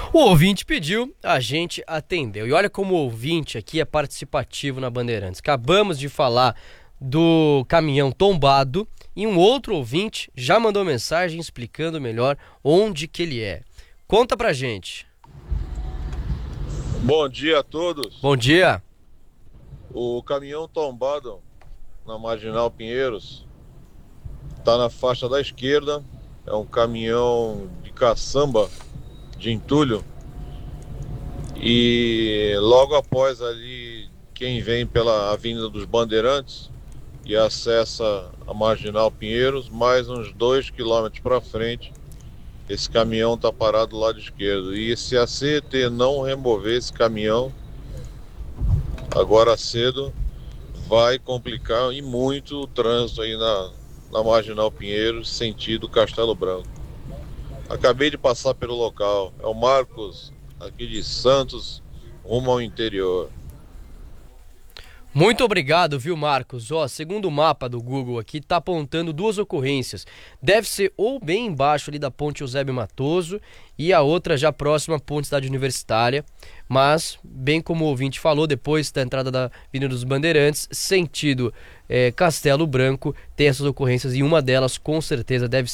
O ouvinte pediu, a gente atendeu. E olha como o ouvinte aqui é participativo na Bandeirantes. Acabamos de falar do caminhão tombado e um outro ouvinte já mandou mensagem explicando melhor onde que ele é. Conta pra gente. Bom dia a todos. Bom dia. O caminhão tombado na Marginal Pinheiros está na faixa da esquerda. É um caminhão de caçamba de entulho. E logo após ali, quem vem pela Avenida dos Bandeirantes e acessa a Marginal Pinheiros, mais uns 2 quilômetros para frente, esse caminhão está parado do lado esquerdo. E se a CET não remover esse caminhão agora cedo, vai complicar e muito o trânsito aí na Marginal Pinheiros, sentido Castelo Branco. Acabei de passar pelo local. É o Marcos, aqui de Santos, rumo ao interior. Muito obrigado, viu, Marcos? Segundo o mapa do Google aqui, tá apontando 2 ocorrências. Deve ser ou bem embaixo ali da ponte Eusébio Matoso e a outra já próxima à ponte Cidade Universitária. Mas, bem como o ouvinte falou, depois da entrada da Avenida dos Bandeirantes, sentido Castelo Branco, tem essas ocorrências e uma delas com certeza deve